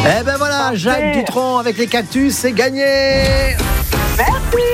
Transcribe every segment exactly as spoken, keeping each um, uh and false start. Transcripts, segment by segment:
Eh ben voilà, parfait. Jacques Dutronc avec les cactus, c'est gagné. Merci.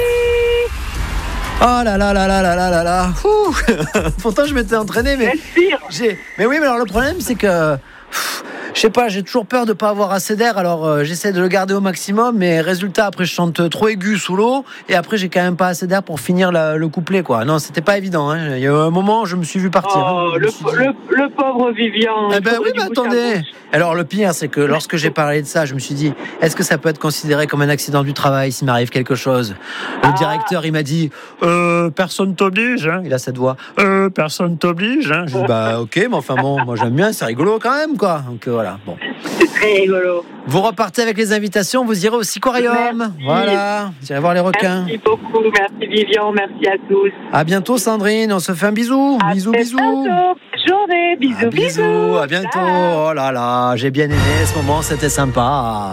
Oh là là là là là là là là. Pourtant je m'étais entraîné, mais j'ai. Mais oui, mais alors le problème c'est que. Je sais pas, j'ai toujours peur de pas avoir assez d'air, alors euh, j'essaie de le garder au maximum, mais résultat, après je chante trop aigu sous l'eau, et après j'ai quand même pas assez d'air pour finir la, le couplet, quoi. Non, c'était pas évident, hein. Il y a eu un moment, je me suis vu partir. Oh, hein. le, le, le pauvre Vivian. Eh ben oui, mais attendez. Alors le pire, c'est que lorsque j'ai parlé de ça, je me suis dit, est-ce que ça peut être considéré comme un accident du travail s'il m'arrive quelque chose ? Le ah. directeur, il m'a dit, euh, personne t'oblige, hein. Il a cette voix, euh, personne t'oblige, hein. Je dis, bah ok, mais enfin bon, moi j'aime bien, c'est rigolo quand même, quoi. Donc euh, voilà, bon. C'est très rigolo. Vous repartez avec les invitations, vous irez au Siquarium. Voilà, vous irez voir les requins. Merci beaucoup, merci Vivian, merci à tous. À bientôt Sandrine, on se fait un bisou. À bisous, bisous. Bonne journée, bisous, à bisous. Bisous, à bientôt. Oh là là, j'ai bien aimé ce moment, c'était sympa.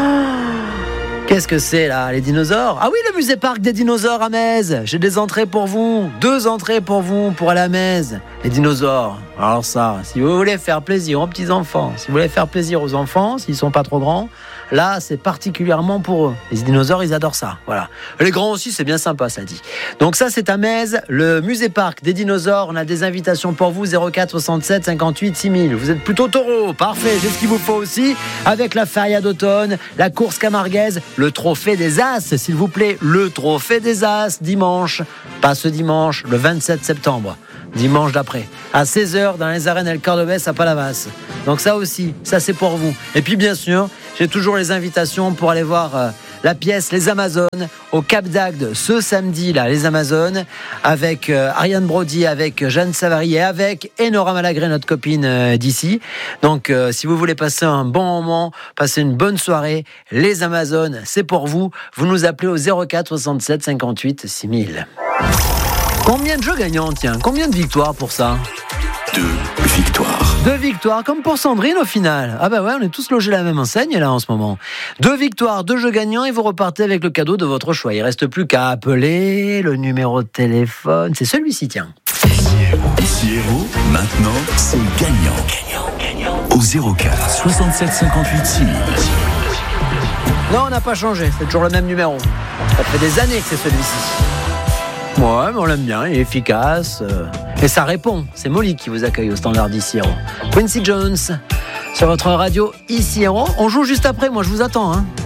Qu'est-ce que c'est là, les dinosaures ? Ah oui, le musée parc des dinosaures à Metz. J'ai des entrées pour vous, deux entrées pour vous pour aller à Metz. Les dinosaures. Alors ça, si vous voulez faire plaisir aux petits enfants, si vous voulez faire plaisir aux enfants, s'ils sont pas trop grands, là c'est particulièrement pour eux. Les dinosaures, ils adorent ça. Voilà. Les grands aussi, c'est bien sympa, ça dit. Donc ça, c'est à Metz, le musée parc des dinosaures. On a des invitations pour vous, zéro quatre soixante-sept cinquante-huit six mille. Vous êtes plutôt taureau, parfait. J'ai ce qu'il vous faut aussi avec la feria d'automne, la course camarguaise, le trophée des As, s'il vous plaît, le trophée des As dimanche, pas ce dimanche, le vingt-sept septembre. Dimanche d'après, à seize heures dans les arènes El Cordobès à Palavas. Donc ça aussi, ça c'est pour vous. Et puis bien sûr, j'ai toujours les invitations pour aller voir euh, la pièce Les Amazones au Cap d'Agde ce samedi là, Les Amazones, avec euh, Ariane Brody, avec Jeanne Savary et avec Enora Malagré, notre copine euh, d'ici. Donc euh, si vous voulez passer un bon moment, passer une bonne soirée, Les Amazones, c'est pour vous. Vous nous appelez au zéro quatre soixante-sept cinquante-huit six mille. Combien de jeux gagnants, tiens ? Combien de victoires pour ça ? Deux victoires. Deux victoires, comme pour Sandrine au final. Ah bah ouais, on est tous logés à la même enseigne là en ce moment. Deux victoires, deux jeux gagnants et vous repartez avec le cadeau de votre choix. Il reste plus qu'à appeler le numéro de téléphone. C'est celui-ci, tiens. Ici Héros, maintenant c'est gagnant. Gagnant, gagnant. Au zéro quatre soixante-sept cinquante-huit six mille. Non, on n'a pas changé, c'est toujours le même numéro. Ça fait des années que c'est celui-ci. Ouais, mais on l'aime bien, il est efficace. Euh, et ça répond. C'est Molly qui vous accueille au standard d'Ici Héros. Quincy Jones, sur votre radio Ici Héros. On joue juste après, moi je vous attends. Hein.